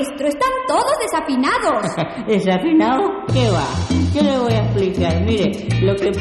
maestro. Están todos desafinados. ¿Desafinado? ¿Qué va? Yo le voy a explicar. Mire, lo que